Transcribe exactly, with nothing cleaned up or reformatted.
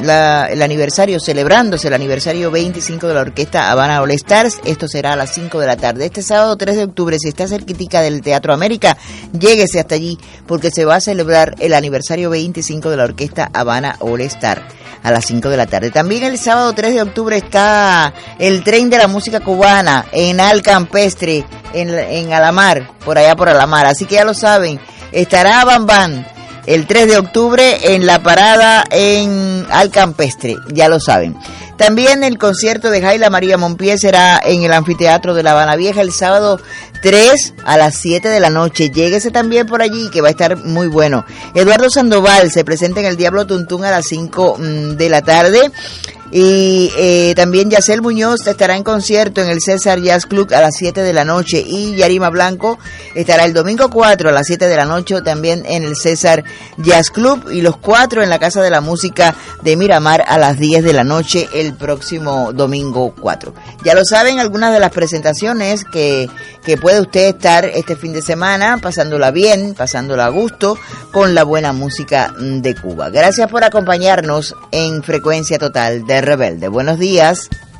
la, el aniversario, celebrándose el aniversario veinticinco de la orquesta Habana All Stars. Esto será a las cinco de la tarde. Este sábado tres de octubre, si está cerquitica del Teatro América, lléguese hasta allí, porque se va a celebrar el aniversario veinticinco de la orquesta Habana All Stars a las cinco de la tarde. También el sábado tres de octubre está el Tren de la Música Cubana en Alcampestre, en, en Alamar, por allá por Alamar. Así que ya lo saben, estará Bam Bam el tres de octubre en la parada en Alcampestre, ya lo saben. También el concierto de Jaila María Monpié será en el Anfiteatro de La Habana Vieja el sábado tres a las siete de la noche. Lléguese también por allí, que va a estar muy bueno. Eduardo Sandoval se presenta en el Diablo Tuntún a las cinco de la tarde. Y eh, también Yacel Muñoz estará en concierto en el César Jazz Club a las siete de la noche, y Yarima Blanco estará el domingo cuatro a las siete de la noche también en el César Jazz Club, y los cuatro en la Casa de la Música de Miramar a las diez de la noche el próximo domingo cuatro. Ya lo saben, algunas de las presentaciones que, que puede usted estar este fin de semana pasándola bien, pasándola a gusto con la buena música de Cuba. Gracias por acompañarnos en Frecuencia Total de Rebelde. Buenos días.